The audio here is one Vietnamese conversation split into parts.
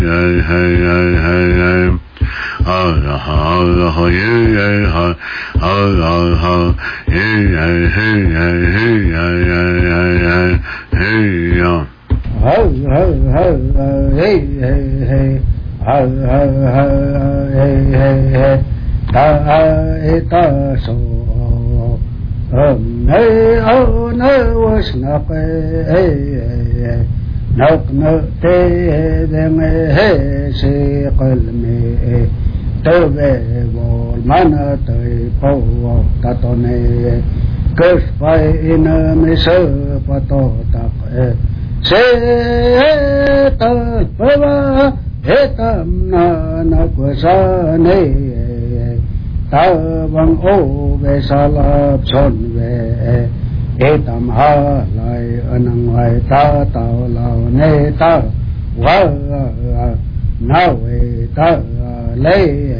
Tavang o vesalap son ve etam halai anang vai ta tao lao ne ta wa na ve ta le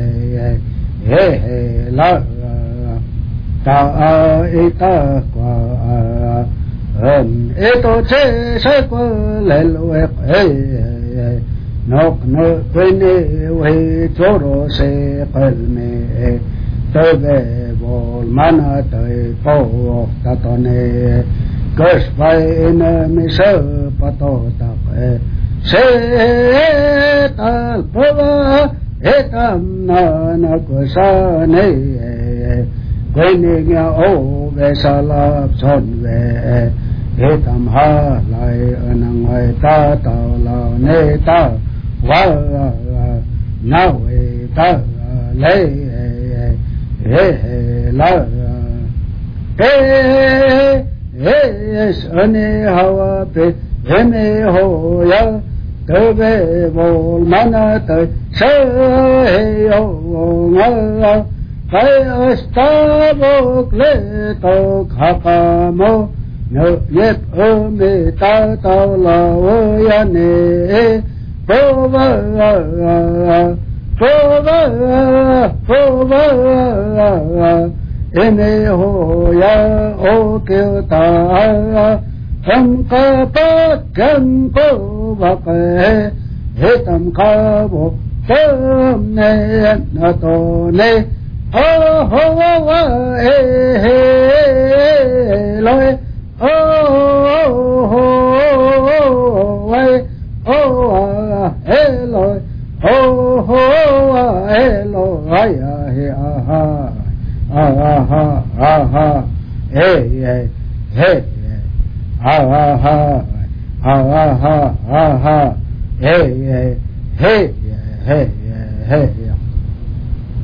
he la ta eta qua eto che se qua le lo nok no quene we choro se qalme tebe bol mana te po ta tone kos vai na mi se pato ta se ta pava etam na ko sa ne quene nya o ve salap son ve etam ha lai anang ai ta tao lao ne ta wa na we ta le he la ane hawa pe eme ho ya tebe bol mana te se yo nga kai asta bok le to khakamo no yep me ta tao lao ya ne pova ene ho ya o ke ta tam ka pa kan ko va ke he tam ka bo tam ne na to ne ho wa he loi ho wa he loi hello ya he aha hey aha hey hey